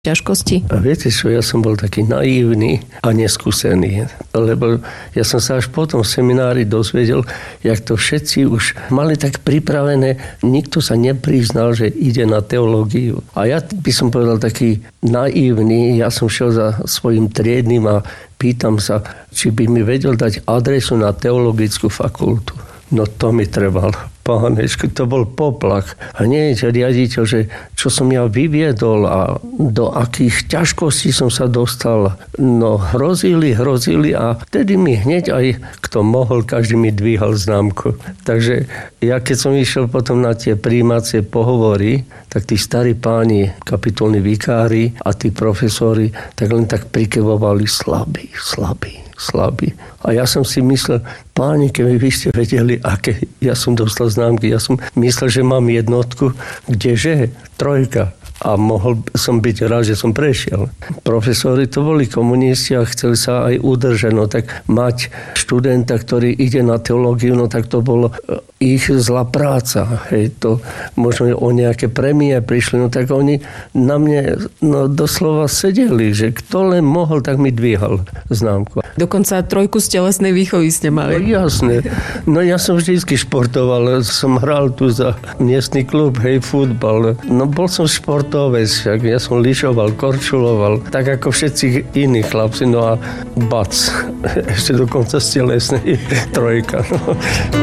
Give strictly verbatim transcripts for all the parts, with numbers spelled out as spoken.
ťažkosti? A viete čo, ja som bol taký naivný a neskúsený, lebo ja som sa až potom v seminári dozvedel, jak to všetci už mali tak pripravené, nikto sa nepriznal, že ide na teológiu. A ja by som povedal taký naivný, ja som šiel za svojim triednym a pýtam sa, či by mi vedel dať adresu na teologickú fakultu. No to mi trebalo. Pánečku, to bol poplach. A nie je riaditeľ, že čo som ja vyviedol a do akých ťažkostí som sa dostal. No hrozili, hrozili a vtedy mi hneď aj kto mohol, každý mi dvíhal známku. Takže ja keď som išiel potom na tie prijímacie pohovory, tak tí starí páni, kapitulní vikári a tí profesori, tak len tak prikevovali slabý, slabý. slabý. A ja som si myslel, páni, keby vy ste vedeli, aké ja som dostal známky. Ja som myslel, že mám jednotku, kdeže trojka. A mohol som byť rád, že som prešiel. Profesori to boli komunisti a chceli sa aj udržať. No tak mať študenta, ktorý ide na teológiu, no tak to bolo ich zlá práca. Hej, to možno o nejaké prémie prišli, no tak oni na mne no, doslova sedeli, že kto len mohol, tak mi dvíhal známku. Dokonca trojku z telesnej výchovy ste mali. No, jasné. No ja som vždycky športoval. Som hral tu za miestny klub, hej, futbal. No bol som športovec, však ja som lyžoval, korčuloval, tak ako všetci iní chlapci. No a bac, ešte dokonca z telesnej trojka. No.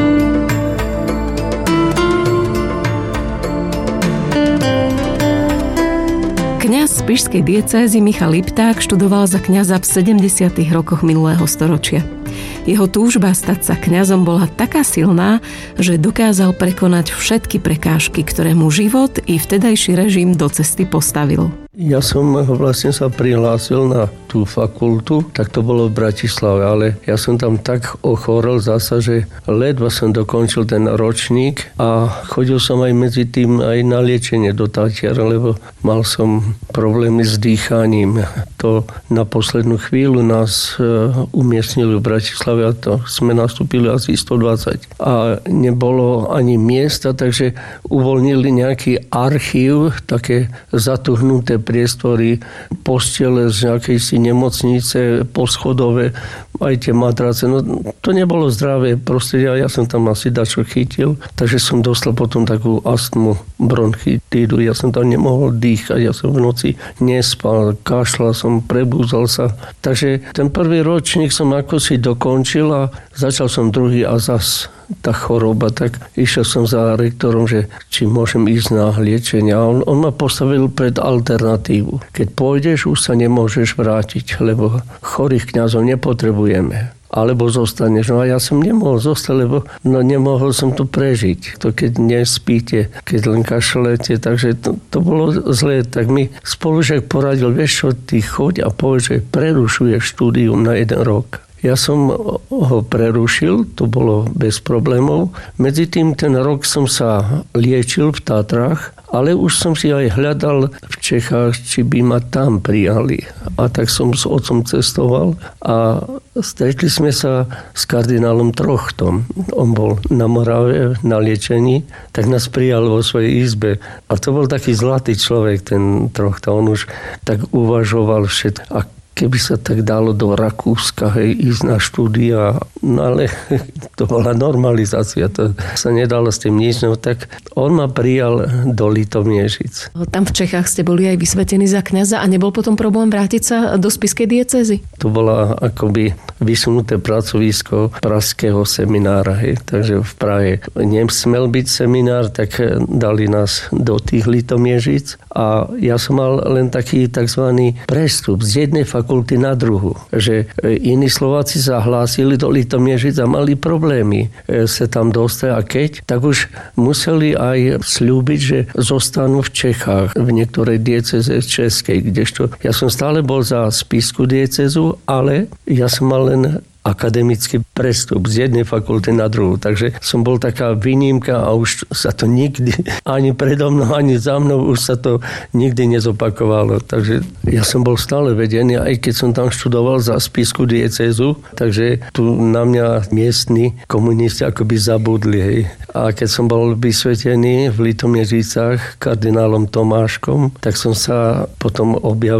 Kňaz spišskej diecézy Michal Lipták študoval za kňaza v sedemdesiatych rokoch minulého storočia. Jeho túžba stať sa kňazom bola taká silná, že dokázal prekonať všetky prekážky, ktoré mu život i vtedajší režim do cesty postavil. Ja som vlastne sa prihlásil na tú fakultu, tak to bolo v Bratislave, ale ja som tam tak ochorel zasa, že ledva som dokončil ten ročník a chodil som aj medzi tým aj na liečenie do Tatier, lebo mal som problémy s dýchaním. To na poslednú chvíľu nás umiestnili v Bratislave a to sme nastúpili asi stodvadsať. A nebolo ani miesta, takže uvoľnili nejaký archív, také zatuhnuté priestory, postele z nejakej si nemocnice, poschodové, aj tie matrace. No to nebolo zdravé prostredie a ja som tam asi dačo chytil, takže som dostal potom takú astmu, bronchitídu. Ja som tam nemohol dýchať, ja som v noci nespal, kašľal som, prebúzal sa. Takže ten prvý ročník som ako si dokončil a začal som druhý a zas tá choroba, tak išiel som za rektorom, že či môžem ísť na liečenie. A on, on ma postavil pred alternatívu. Keď pôjdeš, už sa nemôžeš vrátiť, lebo chorých kňazov nepotrebujeme. Alebo zostaneš. No a ja som nemohol zostať, lebo no nemohol som tu prežiť. To keď nespíte, keď len kašlete, takže to, to bolo zlé. Tak mi spolužiak poradil, vieš čo, ty choď a povedz, že prerušuješ štúdium na jeden rok. Ja som ho prerušil, to bolo bez problémov. Medzi tým ten rok som sa liečil v Tatrách, ale už som si aj hľadal v Čechách, či by ma tam prijali. A tak som s otcom cestoval a stretli sme sa s kardinálom Trochtom. On bol na Morave na liečení, tak nás prijal vo svojej izbe. A to bol taký zlatý človek, ten Trochta. On už tak uvažoval všetko. A keby sa tak dalo do Rakúska, hej, ísť na štúdia, no ale to bola normalizácia, to sa nedalo s tým nič, no tak on ma prijal do Litomiežic. Tam v Čechách ste boli aj vysvetení za kňaza a nebol potom problém vrátiť sa do spišskej diecézy? To bola akoby vysunuté pracovisko pražského seminára, hej, takže v Prahe nesmel byť seminár, tak dali nás do tých Litomiežic a ja som mal len taký takzvaný prestup z jednej fakulty na druhu, že iní Slováci sa hlásili do Litomiežic a mali problémy sa tam dostať a keď, tak už museli aj sľúbiť, že zostanú v Čechách, v niektorej diecéze českej, kdežto ja som stále bol za spišskú diecézu, ale ja som mal len akademický prestup z jednej fakulty na druhú. Takže som bol taká výnimka a už sa to nikdy, ani predo mnou, ani za mnou už sa to nikdy nezopakovalo. Takže ja som bol stále vedený, aj keď som tam študoval za spišskú diecézu, takže tu na mňa miestni komunisti akoby zabudli. Hej. A keď som bol vysvetený v Litoměřicách kardinálom Tomáškom, tak som sa potom objavil